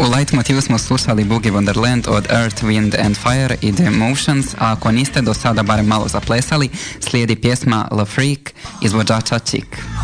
light motivu smo slušali Boogie Wonderland od Earth, Wind and Fire i The Emotions, a ako niste do sada barem malo zaplesali, slijedi pjesma La Freak izvođača Chic.